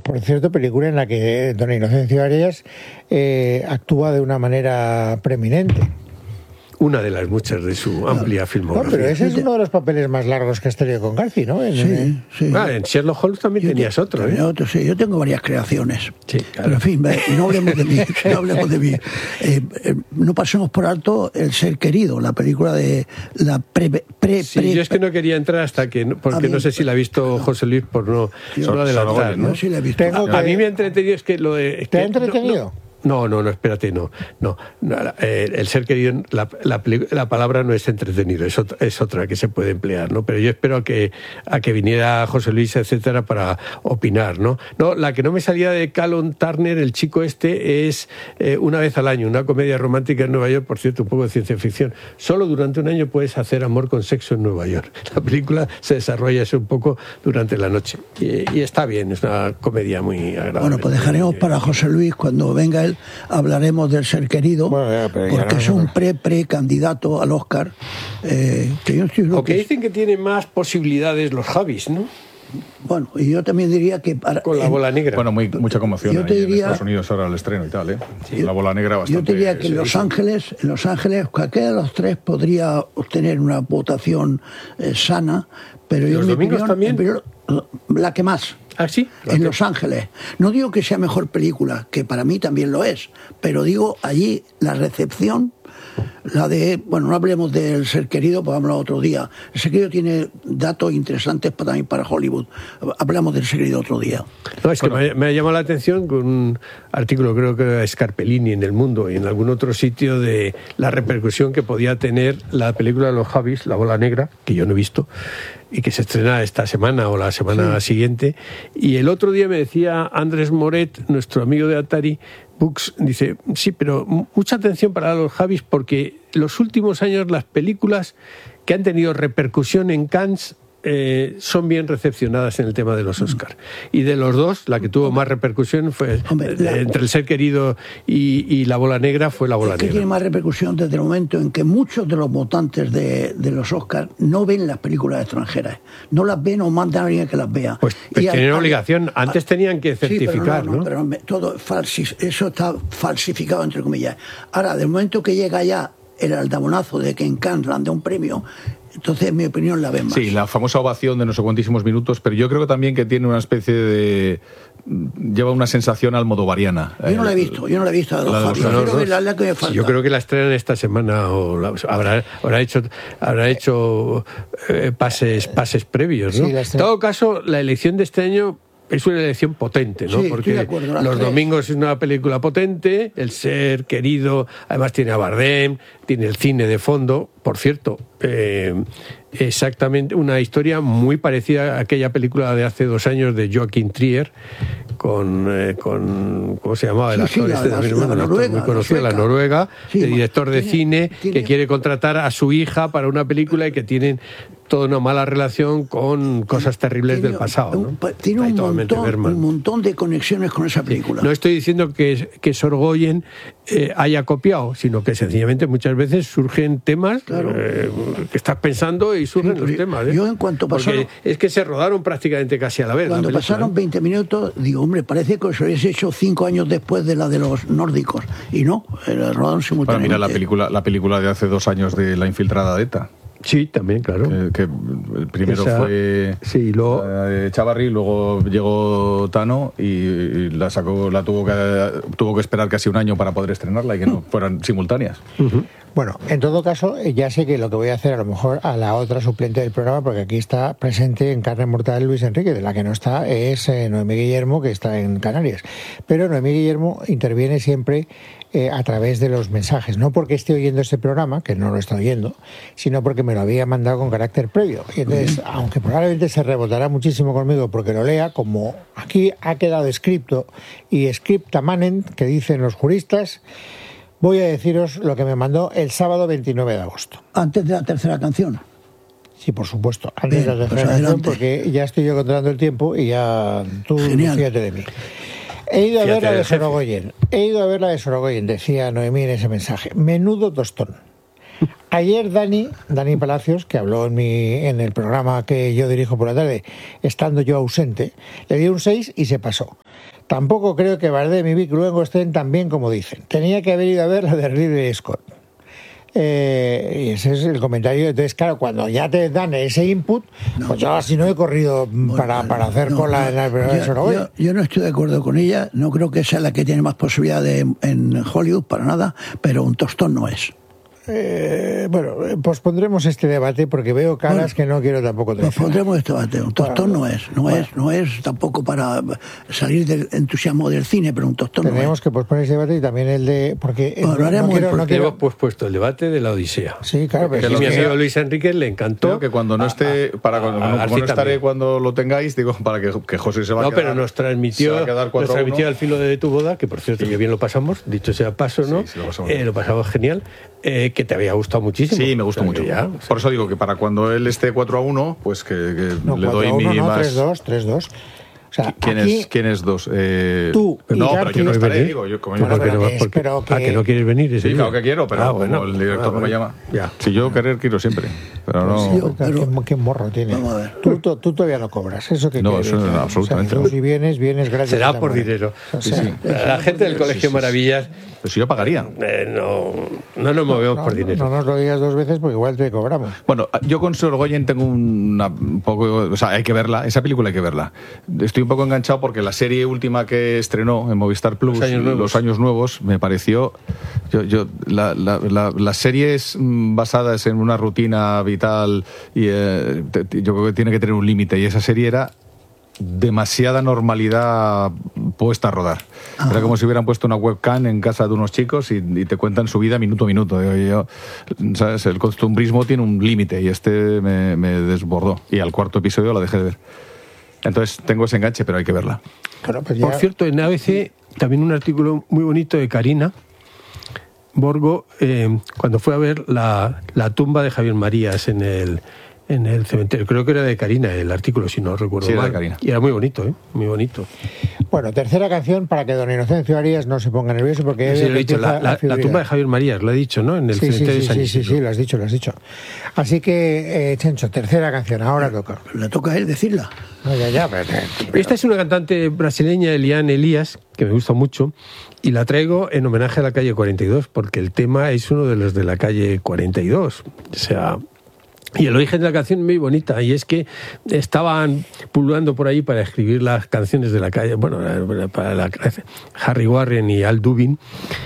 por cierto, película en la que don Inocencio Arias actúa de una manera preeminente. Una de las muchas de su amplia filmografía. No, pero ese es uno de los papeles más largos que has tenido con Garci, ¿no? Sí. En Sherlock Holmes también tenías otro, ¿eh? Otro, sí. Yo tengo varias creaciones. Sí, claro. Pero en fin, no hablemos de mí. No hablemos de mí. No pasemos por alto El ser querido, la película de la yo es que no quería entrar hasta que... Porque no sé si la ha visto José Luis por no solo adelantar, ¿no? Yo sí la he visto. A mí me ha entretenido es que lo de... ¿Te ha entretenido? No, espérate, no. El ser querido, la palabra no es entretenido, es otra que se puede emplear, ¿no? Pero yo espero a que viniera José Luis, etcétera, para opinar, ¿no? No, la que no me salía de Callum Turner, el chico este, es Una vez al año, una comedia romántica en Nueva York, por cierto, un poco de ciencia ficción. Solo durante un año puedes hacer amor con sexo en Nueva York. La película se desarrolla eso un poco durante la noche. Y está bien, es una comedia muy agradable. Bueno, pues dejaremos para José Luis, cuando venga él, hablaremos del ser querido, porque es un pre-candidato al Oscar. Aunque dicen que tiene más posibilidades los Javis, ¿no? Bueno, y yo también diría que... Con La bola negra. Bueno, mucha conmoción en Estados Unidos ahora el estreno y tal, ¿eh? Sí. La bola negra bastante... Yo te diría que en Los Ángeles, cualquiera de los tres podría obtener una votación sana, pero yo... ¿Los domingos también? La que más. ¿Ah, sí? En Los Ángeles. No digo que sea mejor película, que para mí también lo es, pero digo, allí la recepción, la de... Bueno, no hablemos del ser querido, pues hablamos otro día. El ser querido tiene datos interesantes también para Hollywood. Hablamos del ser querido otro día. No, es que me ha llamado la atención con un artículo, creo que era Scarpellini en El Mundo y en algún otro sitio, de la repercusión que podía tener la película de los Javis, La bola negra, que yo no he visto, y que se estrena esta semana o la semana siguiente. Y el otro día me decía Andrés Moret, nuestro amigo de Atari Books, dice, sí, pero mucha atención para los Javis, porque los últimos años las películas que han tenido repercusión en Cannes son bien recepcionadas en el tema de los Oscars. Y de los dos, la que tuvo más repercusión fue entre El ser querido y La bola negra, fue La bola negra. Tiene más repercusión desde el momento en que muchos de los votantes de los Oscars no ven las películas extranjeras. No las ven o mandan a alguien que las vea. Pues tienen obligación. Antes tenían que certificar, pero pero todo eso está falsificado, entre comillas. Ahora, del momento que llega ya el aldabonazo de que en Cannes dan un premio, entonces, en mi opinión, la ven más. Sí, la famosa ovación de no sé cuantísimos minutos, pero yo creo que también que tiene una especie de... lleva una sensación almodovariana. Yo no la he visto, a dos Javis. Yo creo que la estrenan esta semana, o habrá hecho pases previos, ¿no? Sí, en todo caso, la elección de este año es una elección potente, ¿no? Sí, porque Los domingos es una película potente, El ser querido, además tiene a Bardem, tiene el cine de fondo. Por cierto, exactamente una historia muy parecida a aquella película de hace 2 años de Joachim Trier con ¿cómo se llamaba? El actor muy conocido, la Noruega, el director de cine que quiere contratar a su hija para una película y que tienen toda una mala relación con cosas terribles del pasado, ¿no? Tiene un montón de conexiones con esa película. No estoy diciendo que Sorgoyen haya copiado, sino que sencillamente muchas veces surgen temas que estás pensando y surgen los temas. Yo en cuanto pasaron... Porque es que se rodaron prácticamente casi a la vez. Cuando pasaron 20 minutos, digo, hombre, parece que se hubiese hecho 5 años después de la de los nórdicos. Y no, rodaron simultáneamente. Mira la película de hace 2 años de La infiltrada de ETA. Sí, también, claro. Que el primero fue Chavarri, luego llegó Tano y la sacó, tuvo que esperar casi un año para poder estrenarla y que no fueran simultáneas. Uh-huh. Bueno, en todo caso, ya sé que lo que voy a hacer a lo mejor a la otra suplente del programa, porque aquí está presente en carne mortal Luis Enrique, de la que no está es Noemí Guillermo, que está en Canarias. Pero Noemí Guillermo interviene siempre a través de los mensajes, no porque esté oyendo este programa, que no lo está oyendo, sino porque me lo había mandado con carácter previo. Y entonces, aunque probablemente se rebotará muchísimo conmigo porque lo lea, como aquí ha quedado escrito y scripta manent, que dicen los juristas, voy a deciros lo que me mandó el sábado 29 de agosto. Antes de la tercera canción. Sí, por supuesto, antes de la tercera canción, porque ya estoy yo controlando el tiempo y ya tú fíjate de mí. He ido a ver la de Sorogoyen, decía Noemí en ese mensaje. Menudo tostón. Ayer Dani Palacios, que habló en el programa que yo dirijo por la tarde, estando yo ausente, le dio un 6 y se pasó. Tampoco creo que Bardem y Vic luego estén tan bien como dicen. Tenía que haber ido a ver la de Ridley Scott. Y ese es el comentario. Entonces, claro, cuando ya te dan ese input, pues yo así no he corrido para hacer cola en la... Yo no estoy de acuerdo con ella. No creo que sea la que tiene más posibilidades en Hollywood, para nada, pero un tostón no es. Bueno, pues pondremos este debate porque veo caras que no quiero tampoco tener. Pues pondremos este debate. Un tostón no es tampoco para salir del entusiasmo del cine, pero un tostón tenemos que posponer ese debate y también el de... Porque hemos pospuesto el debate de la Odisea. Sí, claro. Pero que mi amigo Luis Enrique le encantó. Creo que cuando no esté... no estaré cuando lo tengáis, digo, para que José se va a quedar... No, pero nos transmitió Al filo de tu boda, que por cierto que bien lo pasamos, dicho sea paso, ¿no? Sí, lo pasamos genial. Que te había gustado muchísimo. Sí, me gustó mucho. Por eso digo que para cuando él esté 4-1, pues que le doy mi más... 3-2. O sea, ¿Quién es 2? Tú. No, pero yo no estaré, digo. que no quieres venir. Sí, claro que quiero, pero como el director no me llama. Si yo quiero siempre. Pero no... ¿Qué morro tiene? Vamos a ver. Tú todavía no cobras. ¿Eso que no, eso no, absolutamente. O sea, si vienes gratis. Será por dinero. O sea, la gente del Colegio Maravillas... Pues si yo pagaría. No nos movemos por dinero. No nos lo digas 2 veces porque igual te cobramos. Bueno, yo con Sorogoyen tengo un poco... O sea, hay que verla. Esa película hay que verla. Estoy un poco enganchado porque la serie última que estrenó en Movistar Plus, Los Años Nuevos, me pareció... Las series basadas en una rutina vital y yo creo que tiene que tener un límite, y esa serie era demasiada normalidad puesta a rodar. Era como si hubieran puesto una webcam en casa de unos chicos y te cuentan su vida minuto a minuto. ¿Sabes? El costumbrismo tiene un límite y me desbordó, y al 4.º episodio la dejé de ver. Entonces tengo ese enganche, pero hay que verla. Claro, pues por cierto, en ABC también un artículo muy bonito de Karina Borgo, cuando fue a ver la tumba de Javier Marías en el cementerio. Creo que era de Karina el artículo, si no recuerdo mal. Era de Karina. Y era muy bonito, muy bonito. Bueno, tercera canción para que don Inocencio Arias no se ponga nervioso, porque... Sí, lo he dicho, la tumba de Javier Marías, lo he dicho, ¿no? En el cementerio de San Isidro. Sí, lo has dicho. Así que, Chencho, tercera canción, ahora toca. Le toca a él decirla. No, ya, pero... Esta es una cantante brasileña, Eliane Elias, que me gusta mucho, y la traigo en homenaje a la calle 42, porque el tema es uno de los de la calle 42. O sea... Y el origen de la canción es muy bonita, y es que estaban pululando por ahí para escribir las canciones de la calle, bueno, para Harry Warren y Al Dubin,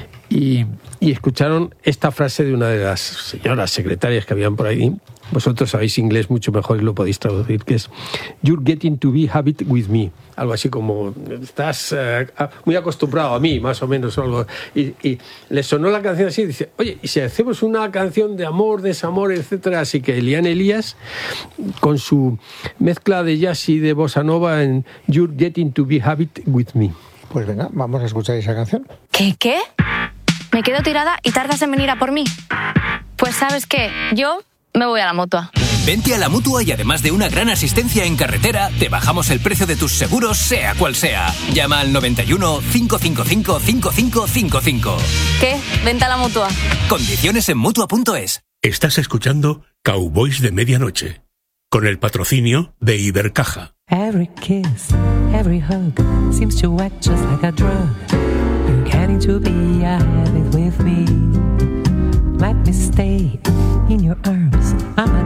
y escucharon esta frase de una de las señoras secretarias que habían por ahí. Vosotros sabéis inglés mucho mejor y lo podéis traducir, que es "You're getting to be habit with me", algo así como estás muy acostumbrado a mí, más o menos, o algo. Y le sonó la canción así, y dice, oye, ¿y si hacemos una canción de amor, desamor, etcétera? Así que Eliane Elias, con su mezcla de jazz y de bossa nova en "You're getting to be habit with me". Pues venga, vamos a escuchar esa canción. ¿Qué? ¿Me quedo tirada y tardas en venir a por mí? Pues ¿sabes qué? Yo me voy a la Mutua. Vente a la Mutua y además de una gran asistencia en carretera, te bajamos el precio de tus seguros, sea cual sea. Llama al 91 555 5555. ¿Qué? Vente a la Mutua. Condiciones en Mutua.es. Estás escuchando Cowboys de Medianoche, con el patrocinio de Ibercaja. Every kiss, every hug seems to act just like a drug. You're getting to be a habit with me. Let me stay in your arms. I'm